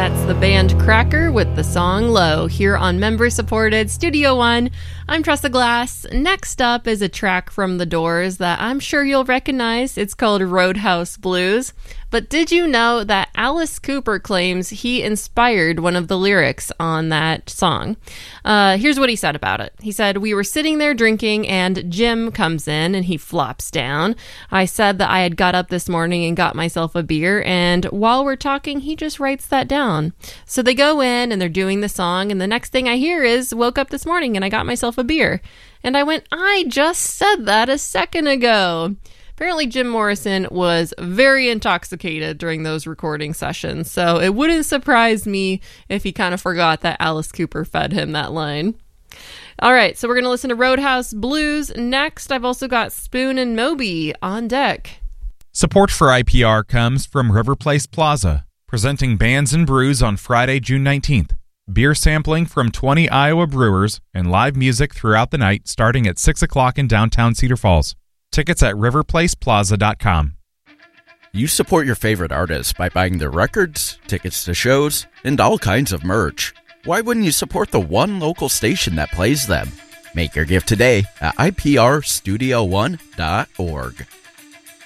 That's the band Cracker with the song Low here on member-supported Studio One. I'm Tressa Glass. Next up is a track from The Doors that I'm sure you'll recognize. It's called Roadhouse Blues. But did you know that Alice Cooper claims he inspired one of the lyrics on that song? Here's what he said about it. He said, "We were sitting there drinking and Jim comes in and he flops down. I said that I had got up this morning and got myself a beer, and while we're talking, he just writes that down." So they go in and they're doing the song, and the next thing I hear is, "Woke up this morning and I got myself a beer." And I went, I just said that a second ago. Apparently Jim Morrison was very intoxicated during those recording sessions, so it wouldn't surprise me if he kind of forgot that Alice Cooper fed him that line. All right, so we're going to listen to Roadhouse Blues. Next, I've also got Spoon and Moby on deck. Support for IPR comes from River Place Plaza, presenting Bands and Brews on Friday, June 19th. Beer sampling from 20 Iowa brewers and live music throughout the night starting at 6 o'clock in downtown Cedar Falls. Tickets at riverplaceplaza.com. You support your favorite artists by buying their records, tickets to shows, and all kinds of merch. Why wouldn't you support the one local station that plays them? Make your gift today at iprstudio1.org.